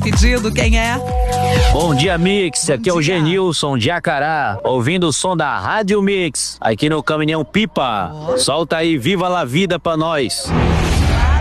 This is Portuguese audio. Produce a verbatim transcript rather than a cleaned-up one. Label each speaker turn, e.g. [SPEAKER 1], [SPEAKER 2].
[SPEAKER 1] pedido, quem é?
[SPEAKER 2] Bom dia, Mix, aqui é o Genilson de Acará, ouvindo o som da Rádio Mix, aqui no Caminhão Pipa. Solta aí, viva la vida pra nós.